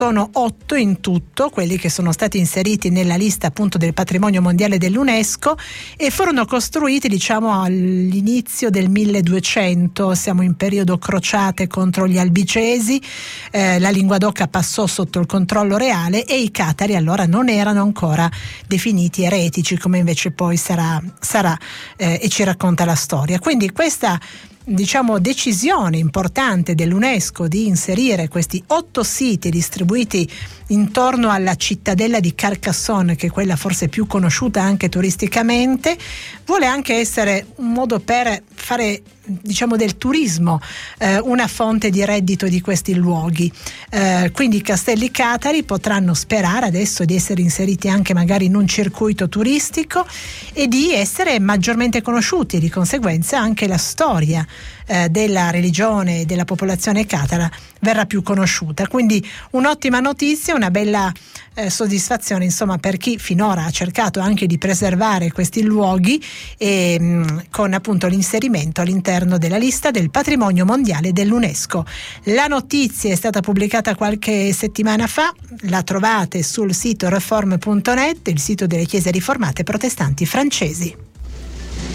sono 8 in tutto quelli che sono stati inseriti nella lista appunto del patrimonio mondiale dell'UNESCO, e furono costruiti all'inizio del 1200. Siamo in periodo crociate contro gli albicesi, la Linguadoca passò sotto il controllo reale e i catari allora non erano ancora definiti eretici come invece poi sarà e ci racconta la storia. Quindi questa decisione importante dell'UNESCO di inserire questi 8 siti distribuiti intorno alla cittadella di Carcassonne, che è quella forse più conosciuta anche turisticamente, vuole anche essere un modo per fare del turismo una fonte di reddito di questi luoghi. Quindi i Castelli Catari potranno sperare adesso di essere inseriti anche magari in un circuito turistico e di essere maggiormente conosciuti, e di conseguenza anche la storia della religione e della popolazione catara verrà più conosciuta. Quindi un'ottima notizia, una bella soddisfazione insomma per chi finora ha cercato anche di preservare questi luoghi, e con appunto l'inserimento all'interno della lista del patrimonio mondiale dell'UNESCO. La notizia è stata pubblicata qualche settimana fa, la trovate sul sito reform.net, il sito delle chiese riformate protestanti francesi.